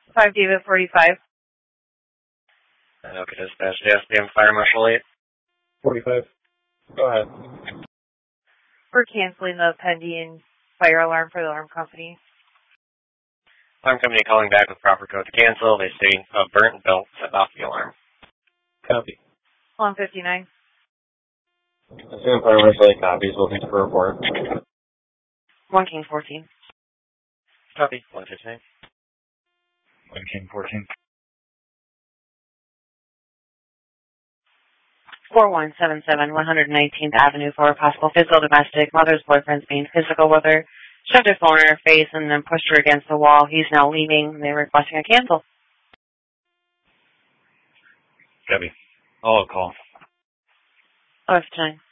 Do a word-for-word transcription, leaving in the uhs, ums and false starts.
five David forty-five. Okay, dispatch, yes, damn Fire Marshal eight. forty-five. Go ahead. We're canceling the pending fire alarm for the alarm company. Alarm company calling back with proper code to cancel. They say a burnt belt set off the alarm. Copy. one fifty-nine. Assume Fire Marshal eight copies. We'll take the report. one King fourteen. Copy. one fifty-nine. one King fourteen. four one seven seven, one hundred nineteenth Avenue for a possible physical domestic. Mother's boyfriend's being physical with her. Shoved her phone in her face and then pushed her against the wall. He's now leaving. They're requesting a cancel. Copy. I'll call. Oh, it's time.